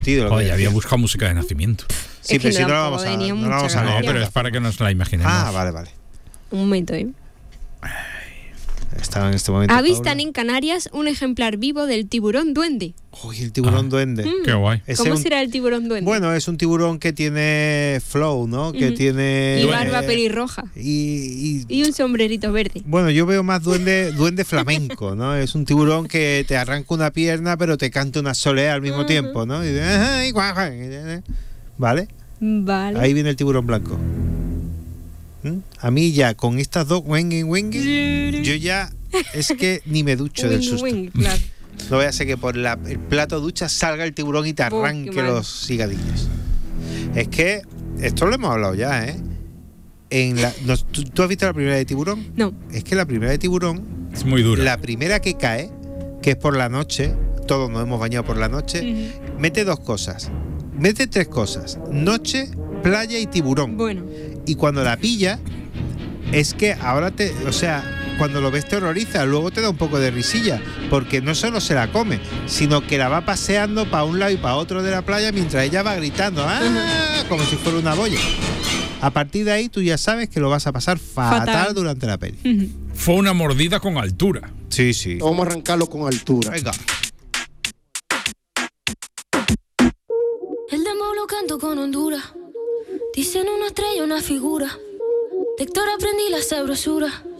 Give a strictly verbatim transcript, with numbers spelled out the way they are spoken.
Tío, Oye, había buscado música de nacimiento. Sí, pero si no la vamos a, no la vamos a No, leer. pero es para que nos la imaginemos. Ah, vale, vale. Un momento, ¿eh? Estaba en este momento. Avistan Paula. en Canarias un ejemplar vivo del tiburón duende. Uy, el tiburón Ah, duende. Mm. Qué guay. Ese ¿Cómo un- será el tiburón duende? Bueno, es un tiburón que tiene flow, ¿no? Que Ujú. tiene. y barba eh, pelirroja. Y, y- Y un sombrerito verde. bueno, yo veo más duende, duende flamenco, ¿no? Es un tiburón que te arranca una pierna, pero te canta una soleá al mismo Ujú. tiempo, ¿no? Y de, "Ay, guau, guau", ¿vale? Vale. Ahí viene el tiburón blanco. ¿Mm? A mí ya, con estas dos wengue, wengue, yo ya es que ni me ducho del Wing, susto. wing, claro. No voy a hacer que por la- el plato de ducha salga el tiburón y te Oh, qué arranque mal. los cigadillos. Es que esto lo hemos hablado ya, ¿eh? En la, no, ¿tú, tú has visto la primera de tiburón? No. Es que la primera de tiburón, Es muy dura. la primera que cae, que es por la noche, todos nos hemos bañado por la noche, Ujú. mete dos cosas. Mete tres cosas. Noche, playa y tiburón. Bueno, Y cuando la pilla, es que ahora te, o sea, cuando lo ves te horroriza, luego te da un poco de risilla, porque no solo se la come, sino que la va paseando para un lado y para otro de la playa mientras ella va gritando, ¡ah! Como si fuera una boya. A partir de ahí tú ya sabes que lo vas a pasar fatal, Fatal. durante la peli. ujú. Fue una mordida con altura. Sí, sí. Vamos a arrancarlo con altura. Venga. El demo lo canto con Honduras. Dicen una estrella, una figura. De Héctor aprendí la sabrosura.